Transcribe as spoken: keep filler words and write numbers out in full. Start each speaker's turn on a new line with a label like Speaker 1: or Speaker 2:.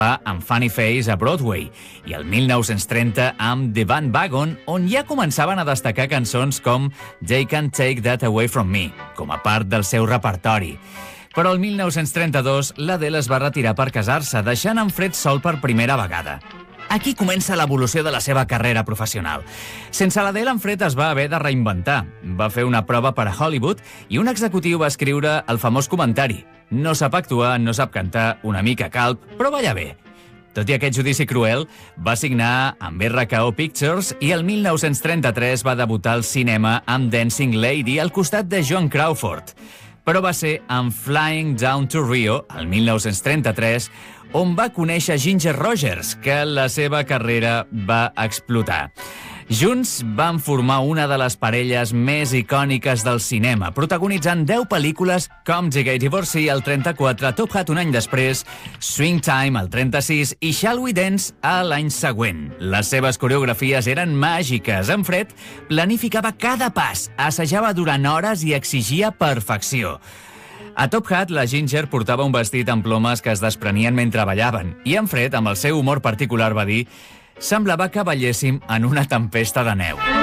Speaker 1: amb Funny Face a Broadway i el mil nou-cents trenta amb The Bandwagon, on ja començaven a destacar cançons com They Can't Take That Away From Me, com a part del seu repertori. Però el mil nou-cents trenta-dos l'Adele es va retirar per casar-se, deixant en Fred sol per primera vegada. Aquí comença l'evolució de la seva carrera professional. Sense l'Adele, en Fred es va haver de reinventar. Va fer una prova per a Hollywood i un executiu va escriure el famós comentari: no sap actuar, no sap cantar, una mica calb, però balla bé. Tot i aquest judici cruel, va signar amb R K O Pictures i el mil nou-cents trenta-tres va debutar al cinema amb Dancing Lady al costat de Joan Crawford. Però va ser amb Flying Down to Rio, el mil nou-cents trenta-tres, on va conèixer Ginger Rogers, que la seva carrera va explotar. Junts van formar una de les parelles més icòniques del cinema, protagonitzant deu pel·lícules com The Gay Divorcee al trenta-quatre, Top Hat un any després, Swing Time al trenta-sis i Shall We Dance a l'any següent. Les seves coreografies eren màgiques. En Fred planificava cada pas, assajava durant hores i exigia perfecció. A Top Hat, la Ginger portava un vestit amb plomes que es desprenien mentre ballaven, i en Fred, amb el seu humor particular, va dir: semblava que balléssim en una tempesta de neu.